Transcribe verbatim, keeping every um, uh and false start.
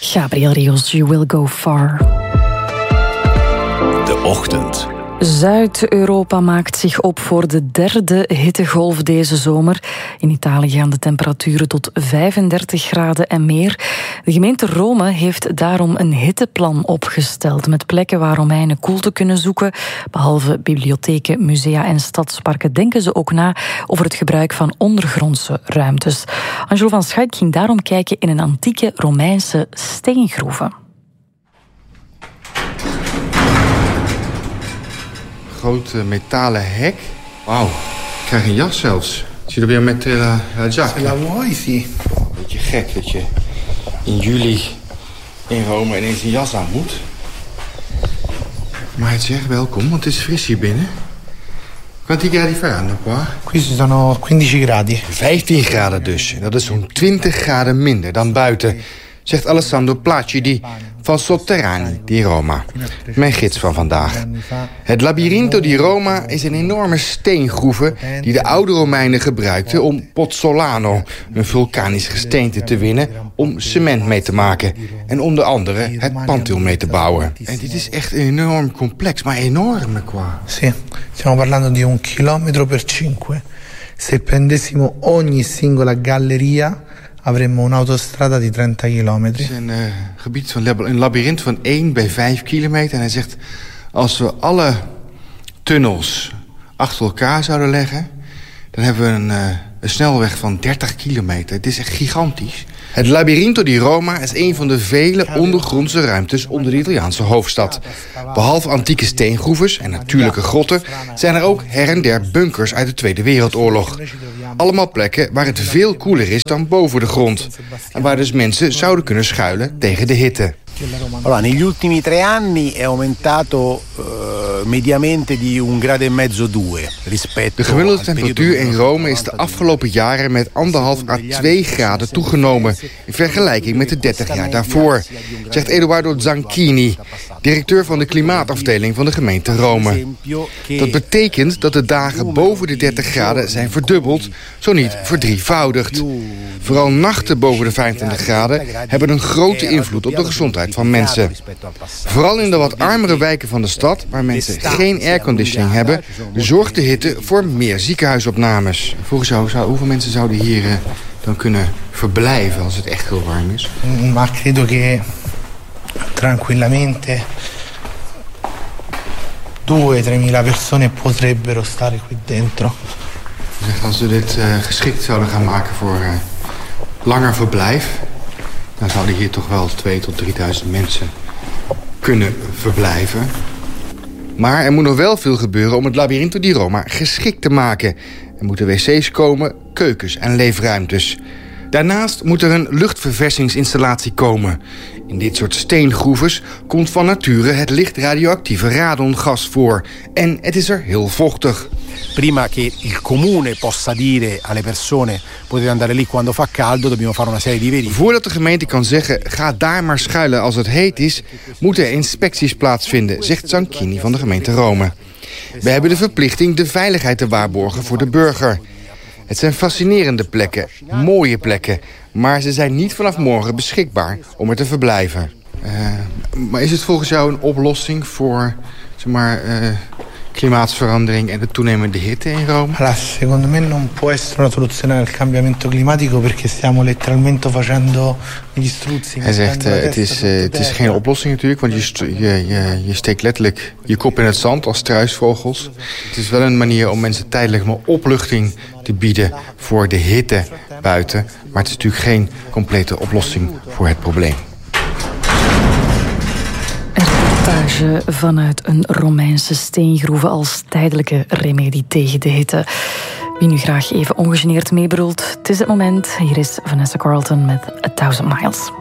Gabriel Rios, You Will Go Far. De Ochtend. Zuid-Europa maakt zich op voor de derde hittegolf deze zomer. In Italië gaan de temperaturen tot vijfendertig graden en meer. De gemeente Rome heeft daarom een hitteplan opgesteld met plekken waar Romeinen koelte kunnen zoeken. Behalve bibliotheken, musea en stadsparken denken ze ook na over het gebruik van ondergrondse ruimtes. Angelo van Schaik ging daarom kijken in een antieke Romeinse steengroeve. Groot uh, metalen hek. Wauw, ik krijg een jas zelfs. Zie je weer met uh, uh, Jack? La vuoi, sì. Beetje gek dat je in juli in Rome ineens een jas aan moet. Maar het zegt welkom, want het is fris hier binnen. Quanti gradi faranno qua? Qui ci sono quindici gradi. vijftien graden dus. Dat is zo'n twintig graden minder dan buiten, zegt Alessandro Placidi van Sotterranei di Roma, mijn gids van vandaag. Het Labirinto di Roma is een enorme steengroeve die de oude Romeinen gebruikten om pozzolano, een vulkanisch gesteente, te winnen om cement mee te maken en onder andere het Pantheon mee te bouwen. En dit is echt enorm complex, maar enorm qua. Sì, stiamo parlando di un chilometro per cinque. Se prendessimo ogni singola galleria avremmo un'autostrada di trenta chilometri. Het is een uh, gebied van een labyrint van één bij vijf kilometer. En hij zegt, als we alle tunnels achter elkaar zouden leggen, dan hebben we een, uh, een snelweg van dertig kilometer. Het is echt gigantisch. Het Labirinto di Roma is een van de vele ondergrondse ruimtes onder de Italiaanse hoofdstad. Behalve antieke steengroeves en natuurlijke grotten zijn er ook her en der bunkers uit de Tweede Wereldoorlog. Allemaal plekken waar het veel koeler is dan boven de grond. En waar dus mensen zouden kunnen schuilen tegen de hitte. Allora, negli ultimi tre anni è aumentato uh, mediamente di un grado e mezzo due rispetto. De gemiddelde temperatuur in Rome is de afgelopen jaren met anderhalf à twee graden toegenomen in vergelijking met de dertig jaar daarvoor, zegt Eduardo Zanchini, directeur van de klimaatafdeling van de gemeente Rome. Dat betekent dat de dagen boven de dertig graden zijn verdubbeld, zo niet verdrievoudigd. Vooral nachten boven de vijfentwintig graden hebben een grote invloed op de gezondheid van mensen. Vooral in de wat armere wijken van de stad, waar mensen geen airconditioning hebben, zorgt de hitte voor meer ziekenhuisopnames. Volgens jou, zou, hoeveel mensen zouden hier uh, dan kunnen verblijven als het echt heel warm is? Ma credo che tranquillamente due, tremila persone potrebbero stare qui dentro. Als we dit uh, geschikt zouden gaan maken voor uh, langer verblijf, dan zouden hier toch wel tweeduizend tot drieduizend mensen kunnen verblijven. Maar er moet nog wel veel gebeuren om het Labirinto di Roma geschikt te maken. Er moeten wc's komen, keukens en leefruimtes. Daarnaast moet er een luchtverversingsinstallatie komen. In dit soort steengroeves komt van nature het licht radioactieve radongas voor. En het is er heel vochtig. Prima che il comune possa dire alle persone potete andare lì quando fa caldo, dobbiamo fare una serie di verifiche. Voordat de gemeente kan zeggen, ga daar maar schuilen als het heet is, moeten er inspecties plaatsvinden, zegt Zanchini van de gemeente Rome. We hebben de verplichting de veiligheid te waarborgen voor de burger. Het zijn fascinerende plekken, mooie plekken, maar ze zijn niet vanaf morgen beschikbaar om er te verblijven. Uh, maar is het volgens jou een oplossing voor, zeg maar, uh, klimaatsverandering en de toenemende hitte in Rome? Allora, secondo me non può essere una soluzione al cambiamento climatico perché stiamo letteralmente facendo gli struzzi. Hij zegt, uh, het, is, uh, het is geen oplossing natuurlijk, want je, st- je, je, je steekt letterlijk je kop in het zand als struisvogels. Het is wel een manier om mensen tijdelijk maar opluchting te bieden voor de hitte buiten. Maar het is natuurlijk geen complete oplossing voor het probleem. Reportage vanuit een Romeinse steengroeve als tijdelijke remedie tegen de hitte. Wie nu graag even ongegeneerd meebrult, het is het moment. Hier is Vanessa Carlton met A Thousand Miles.